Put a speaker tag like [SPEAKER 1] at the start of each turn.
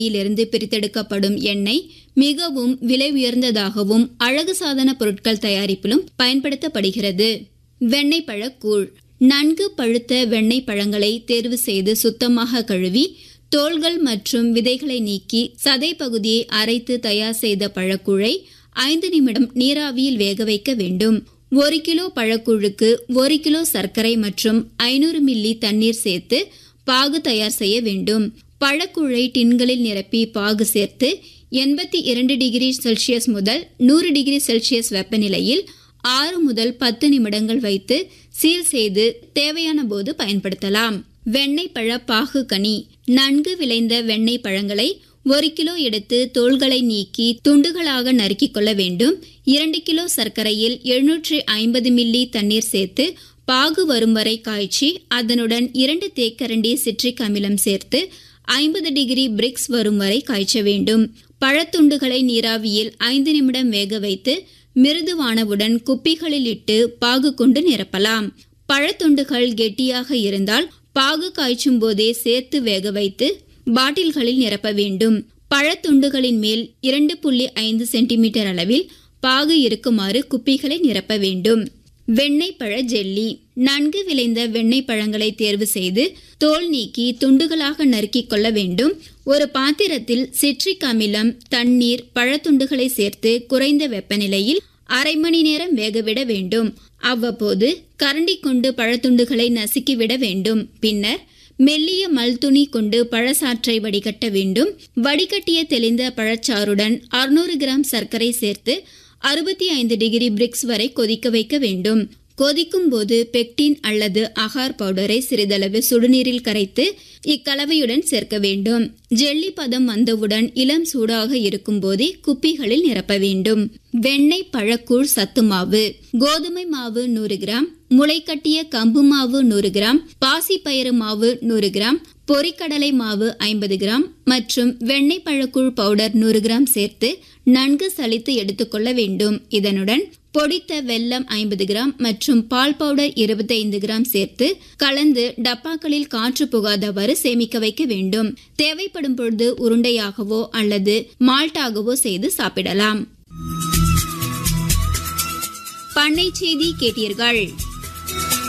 [SPEAKER 1] இருந்து பிரித்தெடுக்கப்படும் எண்ணெய் மிகவும் விலை உயர்ந்ததாகவும் அழகு சாதன பொருட்கள் தயாரிப்பிலும் பயன்படுத்தப்படுகிறது. வெண்ணெய் பழக்கூழ். நன்கு பழுத்த வெண்ணெய் பழங்களை தேர்வு செய்து சுத்தமாக கழுவி தோல்கள் மற்றும் விதைகளை நீக்கி சதை பகுதியை அரைத்து தயார் செய்த பழக்கூழை 5 நிமிடம் நீராவியில் வேக வைக்க வேண்டும். 1 கிலோ பழக்கூழுக்கு 1 கிலோ சர்க்கரை மற்றும் 500 மில்லி தண்ணீர் சேர்த்து பாகு தயார் செய்ய வேண்டும். பழக்கூழை டின்களில் நிரப்பி பாகு சேர்த்து 82 டிகிரி செல்சியஸ் முதல் 100 டிகிரி செல்சியஸ் வெப்பநிலையில் 6 முதல் 10 நிமிடங்கள் வைத்து சீல் செய்து தேவையான போது பயன்படுத்தலாம். வெண்ணெய் பழ பாகு கனி. நன்கு விளைந்த வெண்ணெய் பழங்களை 1 கிலோ எடுத்து தோல்களை நீக்கி துண்டுகளாக நறுக்கிக் கொள்ள வேண்டும். 2 கிலோ சர்க்கரையில் 750 மில்லி தண்ணீர் சேர்த்து பாகு வரும் வரை காய்ச்சி அதனுடன் 2 தேக்கரண்டி சிட்ரிக் அமிலம் சேர்த்து 50 டிகிரி பிரிக்ஸ் வரும் வரை காய்ச்ச வேண்டும். பழத்துண்டுகளை நீராவியில் 5 நிமிடம் வேக வைத்து மிருதுவானவுடன் குப்பிகளில் இட்டு பாகு கொண்டு நிரப்பலாம். பழத்துண்டுகள் கெட்டியாக இருந்தால் பாகு காய்ச்சும் போதே சேர்த்து வேக வைத்து பாட்டில்களில் நிரப்ப வேண்டும். பழத்துண்டுகளின் மேல் 2.5 சென்டிமீட்டர் அளவில் பாகு இருக்குமாறு குப்பிகளை நிரப்ப வேண்டும். வெண்ணெய் பழ ஜெல்லி. நன்கு விளைந்த வெண்ணெய் பழங்களை தேர்வு செய்து தோல் நீக்கி துண்டுகளாக நறுக்கிக் கொள்ள வேண்டும். ஒரு பாத்திரத்தில் சிட்ரிக் அமிலம், தண்ணீர், பழத்துண்டுகளை சேர்த்து குறைந்த வெப்பநிலையில் அரை மணி நேரம் வேகவிட வேண்டும். அவ்வப்போது கரண்டி கொண்டு பழத்துண்டுகளை நசுக்கிவிட வேண்டும். பின்னர் மெல்லிய மல்துணி கொண்டு பழச்சாற்றை வடிகட்ட வேண்டும். வடிகட்டிய தெளிந்த பழச்சாறுடன் 600 கிராம் சர்க்கரை சேர்த்து 65 டிகிரி பிரிக்ஸ் வரை கொதிக்க வைக்க வேண்டும். கொதிக்கும் போது பெக்டின் அல்லது அகார் பவுடரை சிறிதளவு சுடுநீரில் கரைத்து இக்கலவையுடன் சேர்க்க வேண்டும். ஜெல்லி பதம் வந்தவுடன் இளம் சூடாக இருக்கும் போதே குப்பிகளில் நிரப்ப வேண்டும். வெண்ணெய் பழக்கூழ் சத்து மாவு. கோதுமை மாவு 100 கிராம், முளைக்கட்டிய கம்பு மாவு 100 கிராம், பாசிப்பயிறு மாவு 100 கிராம், பொரிக்கடலை மாவு 50 கிராம் மற்றும் வெண்ணெய் பழக்கூழ் பவுடர் 100 கிராம் சேர்த்து நன்கு சலித்து எடுத்துக்கொள்ள வேண்டும். இதனுடன் பொடித்த வெல்லம் 50 கிராம் மற்றும் பால் பவுடர் 25 கிராம் சேர்த்து கலந்து டப்பாக்களில் காற்று புகாதவாறு சேமிக்க வைக்க வேண்டும். தேவைப்படும் பொழுது உருண்டையாகவோ அல்லது மால்ட்டாகவோ செய்து சாப்பிடலாம். பண்ணை செய்தி கேட்டீர்கள்.